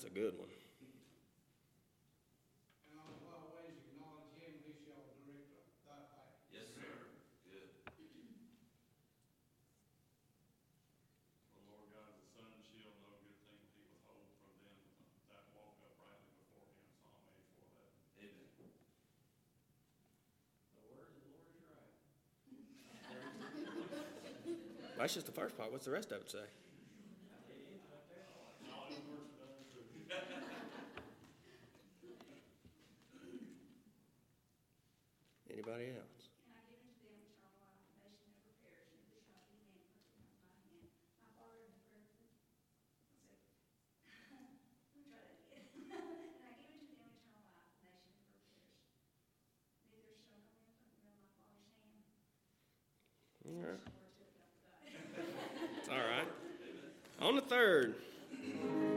a good one. And in a lot of ways, acknowledge him, he shall direct thy path. Yes, sir. Good. The Lord God is the sun and shield, no good thing will he withhold from them that walk uprightly before him. Psalm 84:11. Amen. The word of the Lord is right. That's just the first part. What's the rest of it say? All his works are done in truth. Anybody else? And I give unto them eternal life, and they shall never perish, neither shall any man pluck them out of my hand. My Father in the prayer. Let me try that again. And I give unto them eternal life, and they shall never perish, neither shall no man pluck them out of my Father's hand. All right. More to it after that. All right. On the third.